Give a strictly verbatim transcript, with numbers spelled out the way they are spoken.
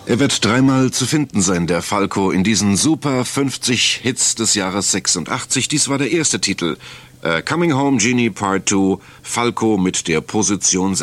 Er wird dreimal zu finden sein, der Falco, in diesen super fünfzig Hits des Jahres sechsundachtzig. Dies war der erste Titel. Uh, Coming Home Genie Part zwei, Falco mit der Position